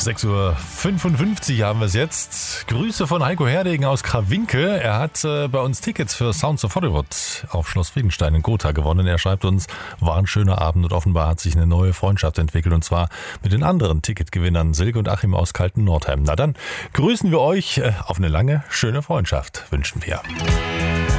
6:55 Uhr haben wir es jetzt. Grüße von Heiko Herdegen aus Krawinkel. Er hat bei uns Tickets für Sounds of Hollywood auf Schloss Friedenstein in Gotha gewonnen. Er schreibt uns, war ein schöner Abend und offenbar hat sich eine neue Freundschaft entwickelt, und zwar mit den anderen Ticketgewinnern Silke und Achim aus Kalten-Nordheim. Na dann grüßen wir euch auf eine lange, schöne Freundschaft, wünschen wir.